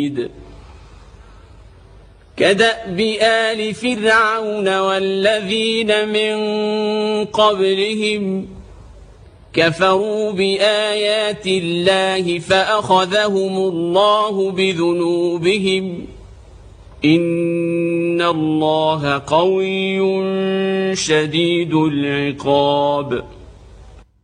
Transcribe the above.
كدأب آل فرعون والذين من قبلهم كفروا بآيات الله فأخذهم الله بذنوبهم إن الله قوي شديد العقاب.